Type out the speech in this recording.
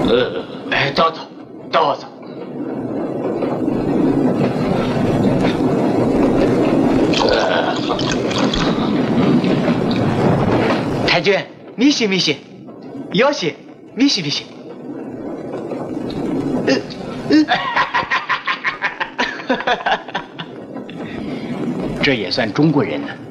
豆子，豆子。太君，米西米西，有西米西米西。这也算中国人呢。